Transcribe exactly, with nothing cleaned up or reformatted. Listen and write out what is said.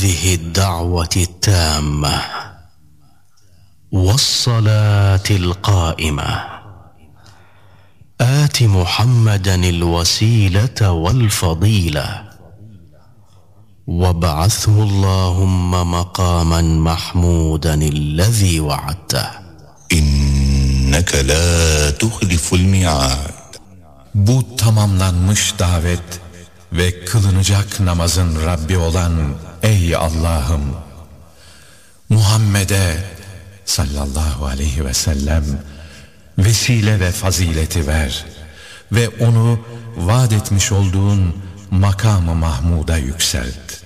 هذه الدعوة التامة والصلاة القائمة آت محمدا الوسيلة والفضيلة وابعثه اللهم مقاما محمودا الذي وعدته إنك لا تخلف الميعاد. Bu tamamlanmış davet ve kılınacak namazın Rabbi olan ey Allah'ım, Muhammed'e sallallahu aleyhi ve sellem vesile ve fazileti ver ve onu vaat etmiş olduğun makam-ı Mahmud'a yükselt.